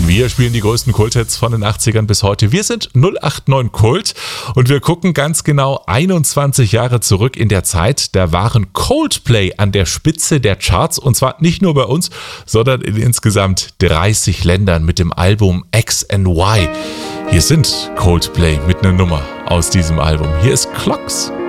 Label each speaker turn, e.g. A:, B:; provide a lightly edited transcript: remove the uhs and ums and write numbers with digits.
A: Wir spielen die größten Kulthits von den 80ern bis heute. Wir sind 089 Kult und wir gucken ganz genau 21 Jahre zurück in der Zeit. Da waren Coldplay an der Spitze der Charts und zwar nicht nur bei uns, sondern in insgesamt 30 Ländern mit dem Album X&Y. Hier sind Coldplay mit einer Nummer aus diesem Album. Hier ist Clocks.